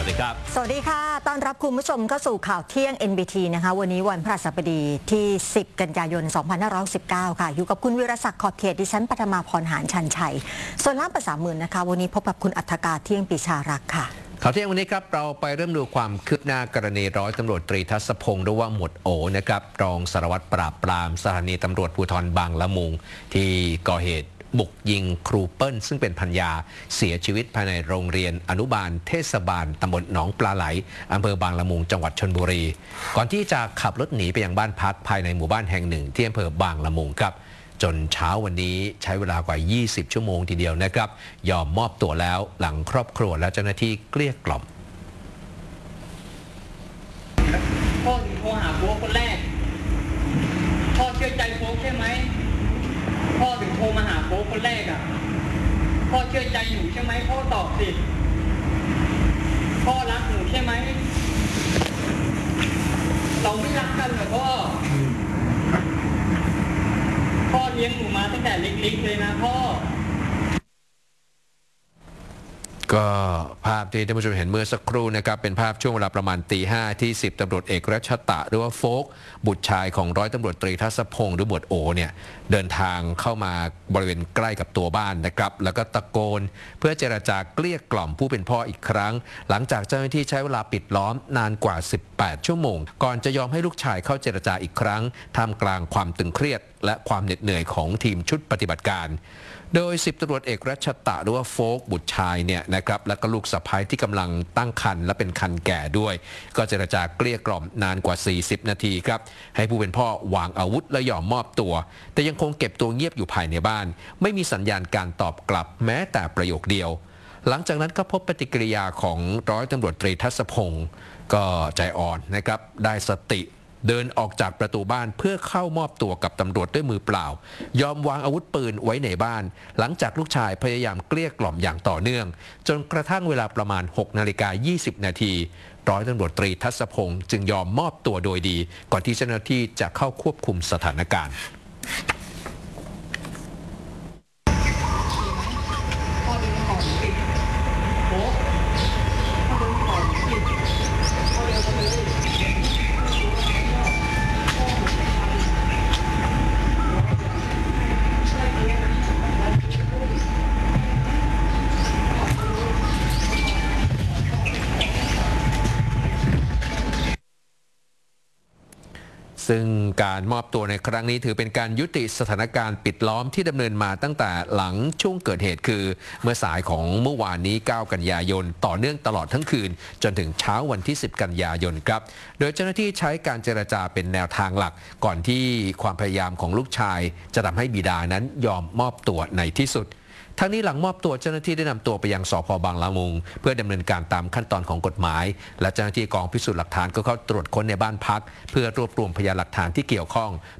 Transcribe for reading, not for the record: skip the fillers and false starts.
วัสดีครับสวัสดีค่ะต้อนรับคุณผู้ชมเข้าสู่ข่าวเที่ยง NBT นะคะวันนี้วันพฤหัสบดีที่ 10 กันยายน 2519 ค่ะอยู่กับคุณวิรศักดิ์ขอบเขตดิฉันปฐมาพรหารชันชัยส่วนล่ามภาษาหมื่นนะคะวันนี้พบกับคุณอัธกาเที่ยงปิชารักษ์ค่ะข่าวเที่ยงวันนี้ครับเราไปเริ่มดูความคืบหน้ากรณีร้อยตำรวจตรีทัศพงศ์หรือว่าหมวดโอนะครับรองสารวัตรปราบปรามสถานีตำรวจภูธรบางละมุงที่ก่อเหตุบุกยิงครูเปิ้ลซึ่งเป็นภรรยาเสียชีวิตภายในโรงเรียนอนุบาลเทศบาลตำบลหนองปลาไหลอำเภอบางละมุงจังหวัดชลบุรีก่อนที่จะขับรถหนีไปยังบ้านพักภายในหมู่บ้านแห่งหนึ่งที่อำเภอบางละมุงครับจนเช้าวันนี้ใช้เวลากว่า20ชั่วโมงทีเดียวนะครับยอมมอบตัวแล้วหลังครอบครัวและเจ้าหน้าที่เกลี้ยกล่อมพ่อถึงโทรหาโฟกคนแรกพ่อเชื่อใจโฟกใช่ไหมพ่อถึงโทรมาหาโฟกคนแรกอ่ะพ่อเชื่อใจหนูใช่ไหมพ่อตอบสิพ่อรักหนูใช่ไหมเราไม่รักกันเหรอพ่อเลี้ยงหนูมาตั้งแต่เล็กๆเลยนะพ่อก็ภาพที่ท่านผู้ชมเห็นเมื่อสักครู่นะครับเป็นภาพช่วงเวลาประมาณตี 5ที่10ตำรวจเอกรัชตะหรือว่าโฟกบุตรชายของร้อยตำรวจตรีทัศพงศ์หรือหมวดโอเนี่ยเดินทางเข้ามาบริเวณใกล้กับตัวบ้านนะครับแล้วก็ตะโกนเพื่อเจรจาเกลี้ยกล่อมผู้เป็นพ่ออีกครั้งหลังจากเจ้าหน้าที่ใช้เวลาปิดล้อมนานกว่า18ชั่วโมงก่อนจะยอมให้ลูกชายเข้าเจรจาอีกครั้งท่ามกลางความตึงเครียดและความเหน็ดเหนื่อยของทีมชุดปฏิบัติการโดย10ตำรวจเอกรัชตะหรือว่าโฟกบุตรชายเนี่ยนะครับและก็ลูกสะใภ้ที่กำลังตั้งครรภ์และเป็นครรภ์แก่ด้วยก็เจรจาเกลี้ยกล่อมนานกว่า40นาทีครับให้ผู้เป็นพ่อวางอาวุธและยอมมอบตัวแต่ยังคงเก็บตัวเงียบอยู่ภายในบ้านไม่มีสัญญาณการตอบกลับแม้แต่ประโยคเดียวหลังจากนั้นก็พบปฏิกิริยาของร้อยตำรวจตรีทัศพงศ์ก็ใจอ่อนนะครับได้สติเดินออกจากประตูบ้านเพื่อเข้ามอบตัวกับตำรวจด้วยมือเปล่ายอมวางอาวุธปืนไว้ในบ้านหลังจากลูกชายพยายามเกลี้ยกล่อมอย่างต่อเนื่องจนกระทั่งเวลาประมาณ6:20 นาทีร้อยตำรวจตรีทัศพงศ์จึงยอมมอบตัวโดยดีก่อนที่เจ้าหน้าที่จะเข้าควบคุมสถานการณ์ซึ่งการมอบตัวในครั้งนี้ถือเป็นการยุติสถานการณ์ปิดล้อมที่ดำเนินมาตั้งแต่หลังช่วงเกิดเหตุคือเมื่อสายของเมื่อวานนี้9กันยายนต่อเนื่องตลอดทั้งคืนจนถึงเช้าวันที่10กันยายนครับโดยเจ้าหน้าที่ใช้การเจรจาเป็นแนวทางหลักก่อนที่ความพยายามของลูกชายจะทำให้บิดานั้นยอมมอบตัวในที่สุดทั้งนี้หลังมอบตัวเจ้าหน้าที่ได้นำตัวไปยังสภ.บางละมุงเพื่อดำเนินการตามขั้นตอนของกฎหมายและเจ้าหน้าที่กองพิสูจน์หลักฐานก็เข้าตรวจค้นในบ้านพักเพื่อรวบรวมพยานหลักฐานที่เกี่ยวข้อง